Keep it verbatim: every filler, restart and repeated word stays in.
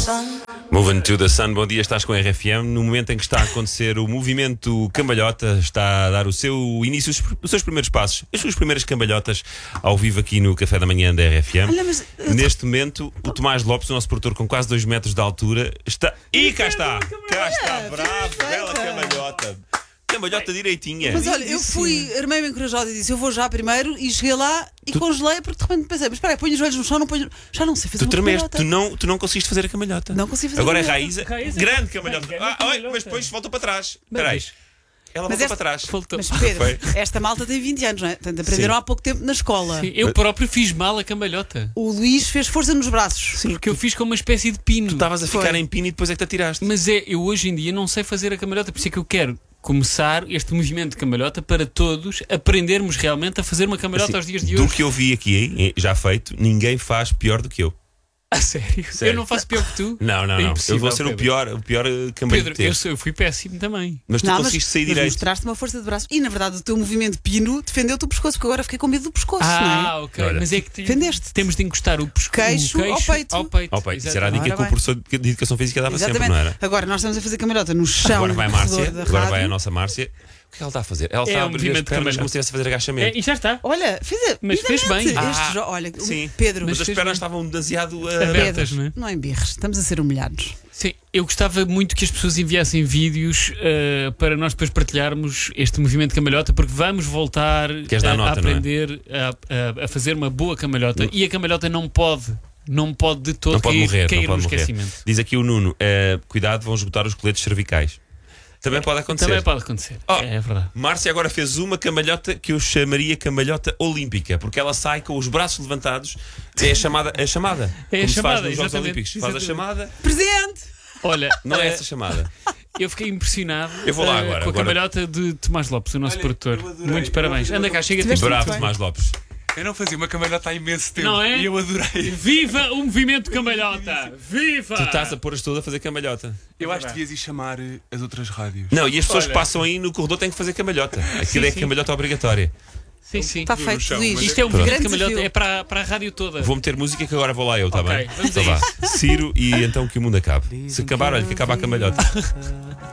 sun. Moving to the Sun, bom dia, estás com a R F M. No momento em que está a acontecer o movimento cambalhota, está a dar o seu início, os, os seus primeiros passos, as suas primeiras cambalhotas ao vivo aqui no Café da Manhã da R F M. Olha, mas, uh, Neste momento, o Tomás Lopes, o nosso produtor com quase dois metros de altura, está. E cá está! Cá está, bravo, bela cambalhota! Cambalhota direitinha. Mas olha, eu fui, armei-me encorajado e disse: eu vou já primeiro, e cheguei lá e Tu- congelei, porque de repente pensei: mas espera aí, ponho os joelhos no chão, não ponho. Já não sei fazer Tu uma tremeste, cambalhota. tu não, tu não conseguiste fazer a cambalhota. Não consegui fazer Agora é cambalhota. Raíza, Raíza. grande cambalhota. Grande Ah, oi, cambalhota. mas depois volta para trás. Espera aí. Ela Mas voltou esta- para trás. Voltou. Mas Pedro, Foi. esta malta tem vinte anos, não é? Portanto, aprenderam Sim. há pouco tempo na escola. Sim, eu próprio fiz mal a cambalhota. O Luís fez força nos braços. Porque eu fiz com uma espécie de pino. Tu estavas a Foi. ficar em pino e depois é que te atiraste. Mas é, eu hoje em dia não sei fazer a cambalhota, por isso é que eu quero começar este movimento de cambalhota para todos aprendermos realmente a fazer uma cambalhota Assim, aos dias de do hoje. que eu vi aqui, já feito, ninguém faz pior do que eu. A sério? Sério. Eu não faço pior que tu? Não, não, É não. impossível, Eu vou ser o Pedro. pior, o pior eh, Pedro, cambalhoteiro. eu, sou- eu fui péssimo também. Mas tu Não, conseguiste sair mas direito. mostraste uma força de braço. E na verdade, o teu movimento pino defendeu-te o pescoço, porque agora fiquei com medo do pescoço, não é? Ah, ok. Olha. Mas é que te- Defendeste-te. temos de encostar o, pesco- Queixo o queixo ao peito. Ao peito. Oh, pai, isso era a Exatamente. dica que o Ora bem. professor de Educação Física dava sempre, não era? Agora nós estamos a fazer cambalhota no chão. Agora vai a no Márcia, corredor da agora rádio. vai a nossa Márcia. O que é que ela está a fazer? Ela É está a um abrir as movimento de pernas como cambalhota. se estivesse a fazer É, agachamento. e já está. Olha, fez, Mas fez bem. Este Ah, jo- olha, o sim. Pedro, Mas as fez pernas bem. estavam demasiado uh, Abertas, abertas. não é? não embirres, estamos a ser humilhados. Sim, eu gostava muito que as pessoas enviassem vídeos uh, para nós depois partilharmos este movimento de cambalhota, porque vamos voltar Queres dar a, nota, a não é? aprender a, a- a fazer uma boa cambalhota. E a cambalhota não pode, não pode de todo Não pode cair, morrer, cair não pode no morrer. esquecimento. Diz aqui o Nuno, eh, cuidado, vão esgotar os coletes cervicais. Também pode acontecer. Também pode acontecer. Oh. É verdade. Márcia agora fez uma cambalhota que eu chamaria cambalhota olímpica, porque ela sai com os braços levantados. É a chamada. É a chamada. É a Como se chamada, faz nos Jogos exatamente, Olímpicos. Faz a exatamente. chamada. Presente! Olha, Não é eh, essa chamada. eu fiquei impressionado Eu vou lá eh, agora, com a agora. cambalhota de Tomás Lopes, o nosso Olha, produtor. eu adorei, Muitos eu parabéns. adorei. Anda cá, chega-te. Tiveste Bravo, muito bem. Tomás Lopes. Eu não fazia uma cambalhota há imenso tempo. Não é? E eu adorei. Viva o movimento cambalhota! Viva! Tu estás a pôr-as todas a fazer cambalhota. Eu acho que devias ir chamar eh, as outras rádios. Não, e as pessoas Olha. que passam aí no corredor têm que fazer cambalhota. Aquilo Sim, é sim. cambalhota obrigatória. Sim, sim. Está no feito, chão, Luís. mas Isto é um Pronto. movimento de Grande cambalhota, desafio. é para, para a rádio toda. Vou meter música que agora vou lá eu, está Ok, bem? vamos a Então vá. isso. Ciro e então que o mundo acabe. Se acabar, olha, que acaba a cambalhota.